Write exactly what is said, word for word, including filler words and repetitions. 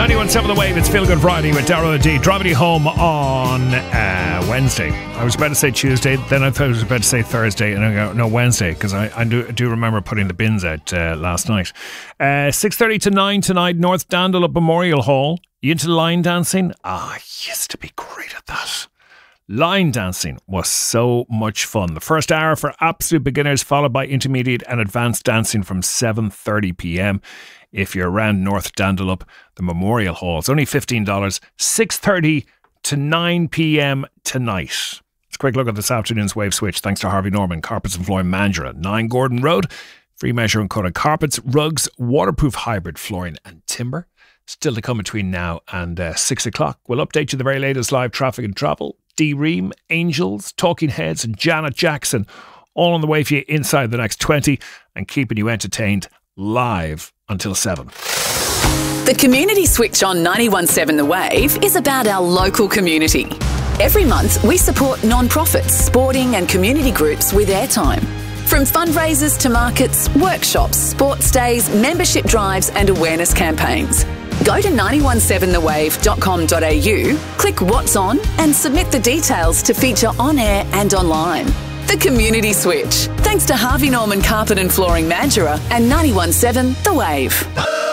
ninety-one point seven The Wave, it's Feel Good Friday with Darragh O'D. Driving you home on uh, Wednesday. I was about to say Tuesday, then I thought I was about to say Thursday, and I go, no, Wednesday, because I, I do, do remember putting the bins out uh, last night. Uh, six thirty to nine tonight, North Dandalup Memorial Hall. You into line dancing? Ah, I used to be great at that. Line dancing was so much fun. The first hour for absolute beginners, followed by intermediate and advanced dancing from seven thirty p m. If you're around North Dandalup, the Memorial Hall, it's only fifteen dollars, six thirty to nine p m tonight. Let's quick look at this afternoon's Wave Switch. Thanks to Harvey Norman, Carpets and Flooring Manager at nine Gordon Road. Free measure and cut of carpets, rugs, waterproof hybrid flooring and timber. Still to come between now and uh, six o'clock. We'll update you the very latest live traffic and travel. D-Ream, Angels, Talking Heads and Janet Jackson all on the way for you inside the next twenty and keeping you entertained live until seven. The Community Switch on ninety-one point seven The Wave is about our local community. Every month we support non-profits, sporting and community groups with airtime. From fundraisers to markets, workshops, sports days, membership drives and awareness campaigns. Go to nine one seven the wave dot com dot a u, click What's On and submit the details to feature on air and online. The Community Switch. Thanks to Harvey Norman Carpet and Flooring Mandurah and ninety-one point seven The Wave.